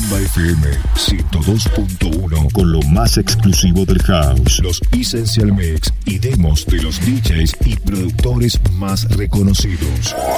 Rumba FM 102.1 con lo más exclusivo del house, los Essential Mix y demos de los DJs y productores más reconocidos.